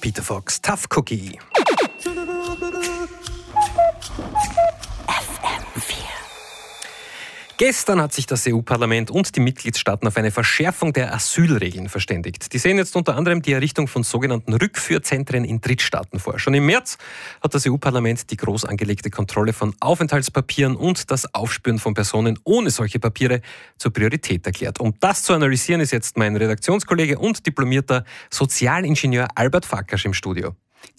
Peter Fox, Tough Cookie. Gestern hat sich das EU-Parlament und die Mitgliedstaaten auf eine Verschärfung der Asylregeln verständigt. Die sehen jetzt unter anderem die Errichtung von sogenannten Rückführzentren in Drittstaaten vor. Schon im März hat das EU-Parlament die groß angelegte Kontrolle von Aufenthaltspapieren und das Aufspüren von Personen ohne solche Papiere zur Priorität erklärt. Um das zu analysieren, ist jetzt mein Redaktionskollege und diplomierter Sozialingenieur Albert Farkasch im Studio.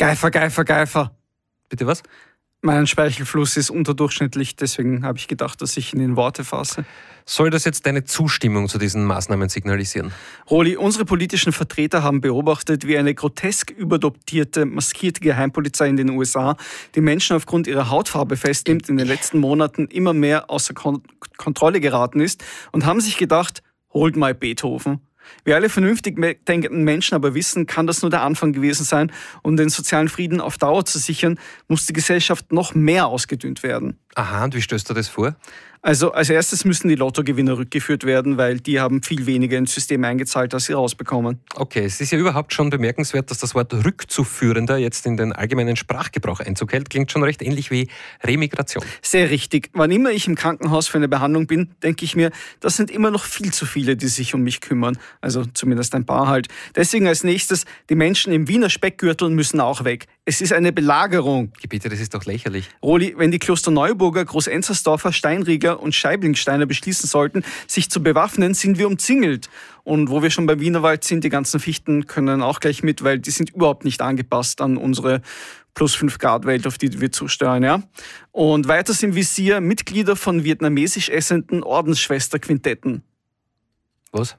Geifer. Bitte was? Mein Speichelfluss ist unterdurchschnittlich, deswegen habe ich gedacht, dass ich ihn in Worte fasse. Soll das jetzt deine Zustimmung zu diesen Maßnahmen signalisieren? Roli, unsere politischen Vertreter haben beobachtet, wie eine grotesk überdotierte, maskierte Geheimpolizei in den USA die Menschen aufgrund ihrer Hautfarbe festnimmt, in den letzten Monaten immer mehr außer Kontrolle geraten ist und haben sich gedacht, holt mal Beethoven. Wir alle vernünftig denkenden Menschen aber wissen, kann das nur der Anfang gewesen sein. Um den sozialen Frieden auf Dauer zu sichern, muss die Gesellschaft noch mehr ausgedünnt werden. Aha, und wie stößt du das vor? Also als erstes müssen die Lottogewinner rückgeführt werden, weil die haben viel weniger ins System eingezahlt, als sie rausbekommen. Okay, es ist ja überhaupt schon bemerkenswert, dass das Wort Rückzuführender jetzt in den allgemeinen Sprachgebrauch Einzug hält. Klingt schon recht ähnlich wie Remigration. Sehr richtig. Wann immer ich im Krankenhaus für eine Behandlung bin, denke ich mir, das sind immer noch viel zu viele, die sich um mich kümmern. Also zumindest ein paar halt. Deswegen als nächstes, die Menschen im Wiener Speckgürtel müssen auch weg. Es ist eine Belagerung. Bitte, das ist doch lächerlich. Roli, wenn die Klosterneuburger, Groß-Enzersdorfer, Steinrieger und Scheiblingsteiner beschließen sollten, sich zu bewaffnen, sind wir umzingelt. Und wo wir schon beim Wienerwald sind, die ganzen Fichten können auch gleich mit, weil die sind überhaupt nicht angepasst an unsere plus 5 Grad Welt, auf die wir zusteuern. Ja? Und weiter im Visier Mitglieder von vietnamesisch essenden Ordensschwesterquintetten. Was?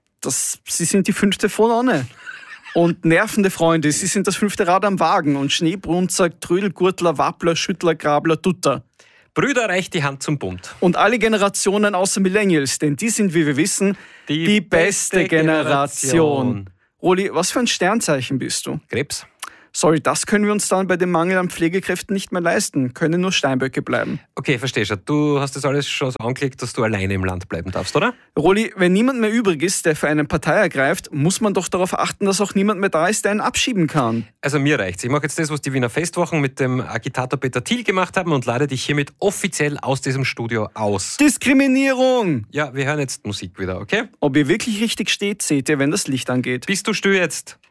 Sie sind die 5. vorne. Und nervende Freunde, sie sind das 5. Rad am Wagen. Und Schneebrunzer, Trödelgurtler, Wappler, Schüttler, Grabler, Tutter. Brüder, reicht die Hand zum Bund. Und alle Generationen außer Millennials, denn die sind, wie wir wissen, die beste Generation. Roli, was für ein Sternzeichen bist du? Krebs. Sorry, das können wir uns dann bei dem Mangel an Pflegekräften nicht mehr leisten. Können nur Steinböcke bleiben. Okay, verstehe schon. Du hast das alles schon so angelegt, dass du alleine im Land bleiben darfst, oder? Roli, wenn niemand mehr übrig ist, der für eine Partei ergreift, muss man doch darauf achten, dass auch niemand mehr da ist, der einen abschieben kann. Also mir reicht's. Ich mache jetzt das, was die Wiener Festwochen mit dem Agitator Peter Thiel gemacht haben und lade dich hiermit offiziell aus diesem Studio aus. Diskriminierung! Ja, wir hören jetzt Musik wieder, okay? Ob ihr wirklich richtig steht, seht ihr, wenn das Licht angeht. Bist du still jetzt?